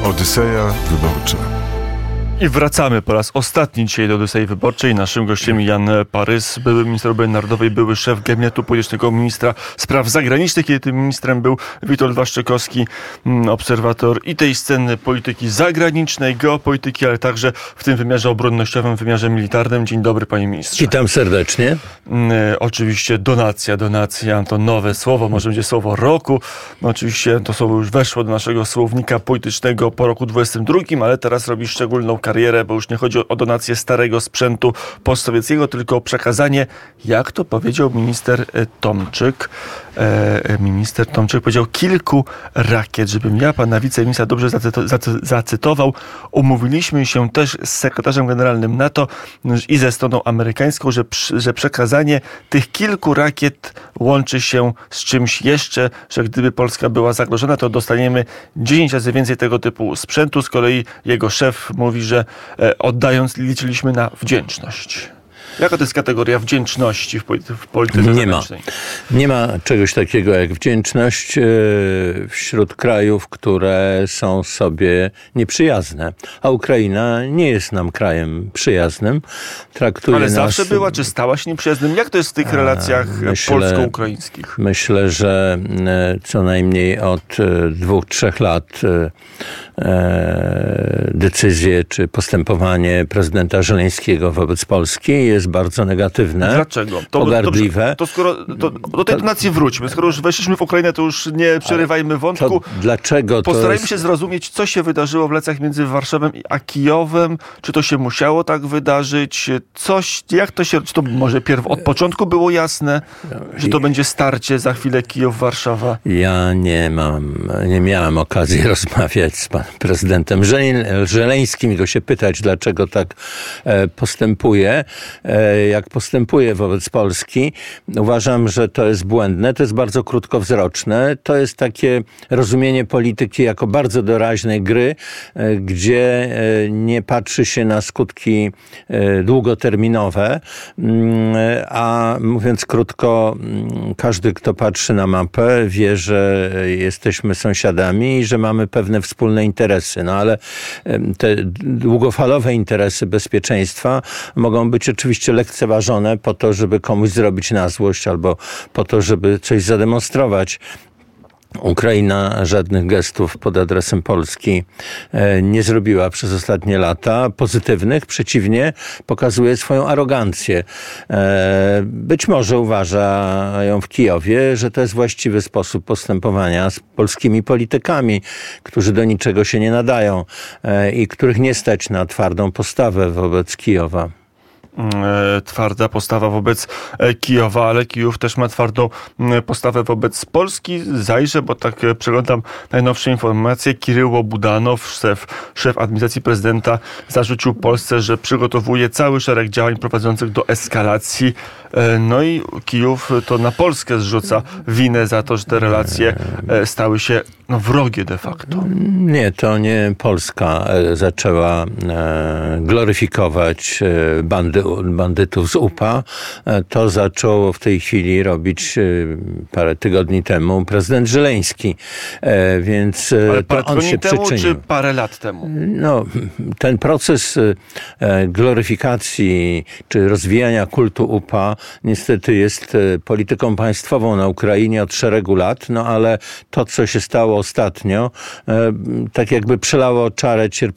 Odyseja Wyborcza. I wracamy po raz ostatni dzisiaj do Odysei Wyborczej. Naszym gościem Jan Parys, były minister obrony narodowej, były szef gabinetu politycznego ministra spraw zagranicznych, kiedy tym ministrem był Witold Waszczykowski, obserwator i tej sceny polityki zagranicznej, geopolityki, ale także w tym wymiarze obronnościowym, wymiarze militarnym. Dzień dobry, panie ministrze. Witam serdecznie. Oczywiście donacja to nowe słowo, może będzie słowo roku. Oczywiście to słowo już weszło do naszego słownika politycznego po roku 2022, ale teraz robi szczególną karierę, bo już nie chodzi o donację starego sprzętu postsowieckiego, tylko o przekazanie, jak to powiedział minister Tomczyk. Minister Tomczyk powiedział kilku rakiet, żebym ja pana wiceministra dobrze zacytował. Umówiliśmy się też z sekretarzem generalnym NATO i ze stroną amerykańską, że przekazanie tych kilku rakiet łączy się z czymś jeszcze, że gdyby Polska była zagrożona, to dostaniemy 10 razy więcej tego typu sprzętu. Z kolei jego szef mówi, że oddając liczyliśmy na wdzięczność. Jaka to jest kategoria wdzięczności w polityce zagranicznej? Nie ma czegoś takiego jak wdzięczność wśród krajów, które są sobie nieprzyjazne. A Ukraina nie jest nam krajem przyjaznym. Ale zawsze była, czy stała się nieprzyjaznym? Jak to jest w tych relacjach polsko-ukraińskich? Myślę, że co najmniej od 2-3 lat decyzje czy postępowanie prezydenta Żeleńskiego wobec Polski jest bardzo negatywne. Dlaczego? Pogardliwe. To skoro do tej donacji wróćmy. Skoro już weszliśmy w Ukrainę, to już nie przerywajmy wątku. Dlaczego? Postarajmy się zrozumieć, co się wydarzyło w lecach między Warszawą a Kijowem. Czy to się musiało tak wydarzyć? Czy to może od początku było jasne, że to będzie starcie za chwilę Kijów-Warszawa? Ja nie miałem okazji rozmawiać z panem prezydentem Żeleńskim i go się pytać, dlaczego tak postępuje, jak postępuje wobec Polski. Uważam, że to jest błędne, to jest bardzo krótkowzroczne. To jest takie rozumienie polityki jako bardzo doraźnej gry, gdzie nie patrzy się na skutki długoterminowe, a mówiąc krótko, każdy, kto patrzy na mapę, wie, że jesteśmy sąsiadami i że mamy pewne wspólne interesy. No ale te długofalowe interesy bezpieczeństwa mogą być oczywiście lekceważone po to, żeby komuś zrobić na złość albo po to, żeby coś zademonstrować. Ukraina żadnych gestów pod adresem Polski nie zrobiła przez ostatnie lata pozytywnych. Przeciwnie, pokazuje swoją arogancję. Być może uważają w Kijowie, że to jest właściwy sposób postępowania z polskimi politykami, którzy do niczego się nie nadają i których nie stać na twardą postawę wobec Kijowa. Twarda postawa wobec Kijowa, ale Kijów też ma twardą postawę wobec Polski. Zajrzę, bo tak przeglądam najnowsze informacje. Kiryło Budanow, szef administracji prezydenta, zarzucił Polsce, że przygotowuje cały szereg działań prowadzących do eskalacji. No i Kijów to na Polskę zrzuca winę za to, że te relacje stały się wrogie de facto. Nie, to nie Polska zaczęła gloryfikować bandytów z UPA. To zaczął w tej chwili robić parę tygodni temu prezydent Żeleński. Więc ale parę to on się temu, przyczynił. czy parę lat temu? No, ten proces gloryfikacji czy rozwijania kultu UPA niestety jest polityką państwową na Ukrainie od szeregu lat, no ale to, co się stało ostatnio, tak jakby przelało czarę cierpliwości